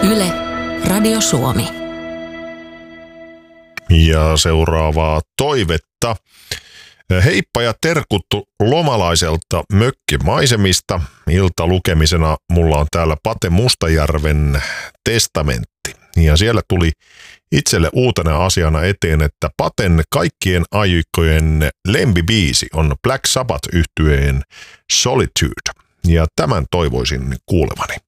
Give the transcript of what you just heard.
Yle, Radio Suomi. Ja seuraavaa toivetta. Heippa ja terkuttu lomalaiselta mökkimaisemista. Iltalukemisena mulla on täällä Pate Mustajärven testamentti. Ja siellä tuli itselle uutena asiana eteen, että Paten kaikkien aikojen lempibiisi on Black Sabbath -yhtyeen Solitude. Ja tämän toivoisin kuulevani.